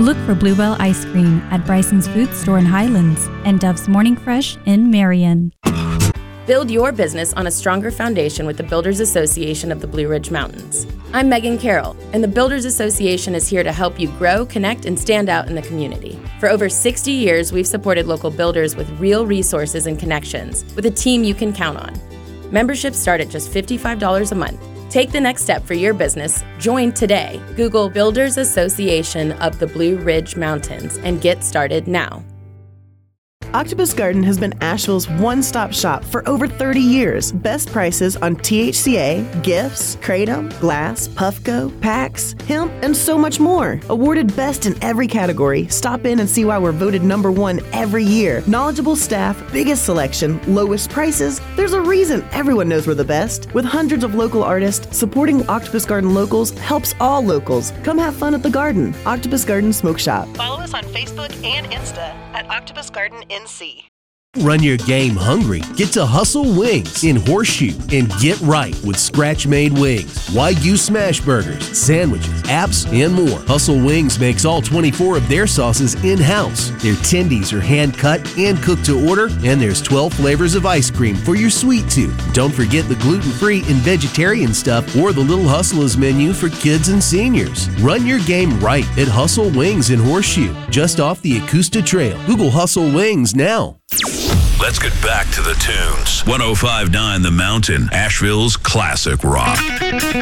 Look for Bluebell Ice Cream at Bryson's Food Store in Highlands and Dove's Morning Fresh in Marion. Build your business on a stronger foundation with the Builders Association of the Blue Ridge Mountains. I'm Megan Carroll, and the Builders Association is here to help you grow, connect, and stand out in the community. For over 60 years, we've supported local builders with real resources and connections, with a team you can count on. Memberships start at just $55 a month. Take the next step for your business. Join today. Google Builders Association of the Blue Ridge Mountains and get started now. Octopus Garden has been Asheville's one-stop shop for over 30 years. Best prices on THCA, gifts, kratom, glass, Puffco, packs, hemp, and so much more. Awarded best in every category. Stop in and see why we're voted #1 every year. Knowledgeable staff, biggest selection, lowest prices. There's a reason everyone knows we're the best. With hundreds of local artists, supporting Octopus Garden locals helps all locals. Come have fun at the garden. Octopus Garden Smoke Shop. Follow us on Facebook and Insta at Octopus Garden NC. Run your game hungry. Get to Hustle Wings in Horseshoe and get right with scratch-made wings, Wagyu smash burgers, sandwiches, apps, and more. Hustle Wings makes all 24 of their sauces in-house. Their tendies are hand-cut and cooked to order, and there's 12 flavors of ice cream for your sweet tooth. Don't forget the gluten-free and vegetarian stuff or the Little Hustlers menu for kids and seniors. Run your game right at Hustle Wings in Horseshoe, just off the Acosta Trail. Google Hustle Wings now. Let's get back to the tunes. 105.9 The Mountain, Asheville's classic rock.